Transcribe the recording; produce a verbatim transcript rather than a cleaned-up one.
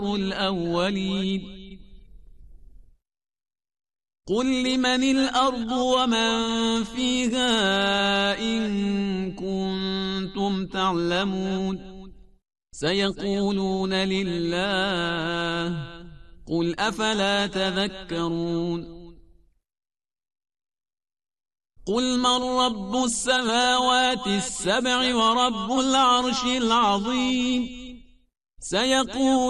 الأولين قل لمن الأرض ومن فيها إن كنتم تعلمون سيقولون لله قل أفلا تذكرون قل من رب السماوات السبع ورب العرش العظيم سيقول